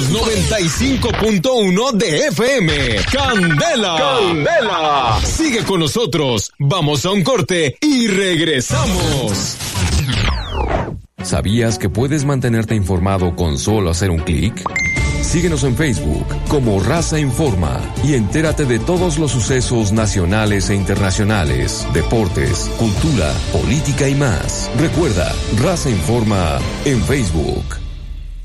Los 95.1 de FM. Candela. Candela. Sigue con nosotros. Vamos a un corte y regresamos. ¿Sabías que puedes mantenerte informado con solo hacer un clic? Síguenos en Facebook como Raza Informa y entérate de todos los sucesos nacionales e internacionales, deportes, cultura, política y más. Recuerda, Raza Informa en Facebook.